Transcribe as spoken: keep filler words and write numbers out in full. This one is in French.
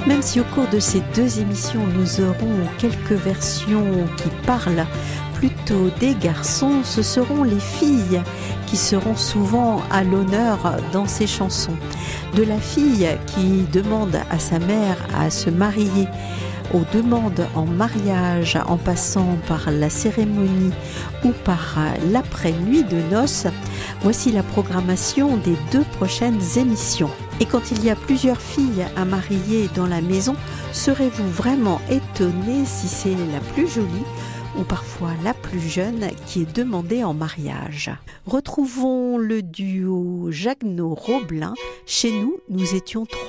Même si au cours de ces deux émissions, nous aurons quelques versions qui parlent plutôt des garçons, ce seront les filles qui seront souvent à l'honneur dans ces chansons. De la fille qui demande à sa mère à se marier, aux demandes en mariage, en passant par la cérémonie ou par l'après-nuit de noces, voici la programmation des deux prochaines émissions. Et quand il y a plusieurs filles à marier dans la maison, serez-vous vraiment étonné si c'est la plus jolie ou parfois la plus jeune qui est demandée en mariage? Retrouvons le duo Jagneau-Roblin. Chez nous, nous étions trois.